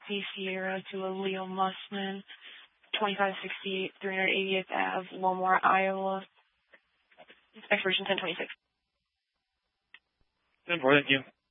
C Sierra to a Leo Mussman, 2568 388th Ave, Wilmore, Iowa. Expiration 1026. 10-4, thank you.